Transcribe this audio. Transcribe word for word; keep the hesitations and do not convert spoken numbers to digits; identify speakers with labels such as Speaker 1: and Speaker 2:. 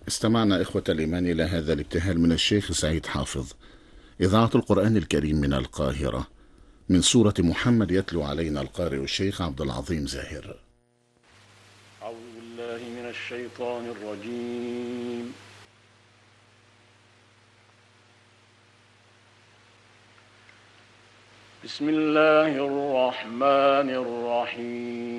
Speaker 1: استمعنا إخوة الإيمان إلى هذا الابتهال من الشيخ سعيد حافظ، إذاعة القرآن الكريم من القاهرة، من سورة محمد، يتلو علينا القارئ الشيخ عبد العظيم زاهر.
Speaker 2: أعوذ بالله من الشيطان الرجيم. بسم الله الرحمن الرحيم.